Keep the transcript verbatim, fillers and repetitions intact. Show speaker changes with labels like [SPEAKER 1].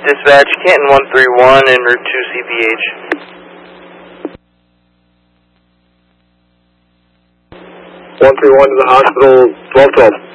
[SPEAKER 1] Dispatch, Canton one three one en route to C P H.
[SPEAKER 2] one three one to the hospital, twelve twelve.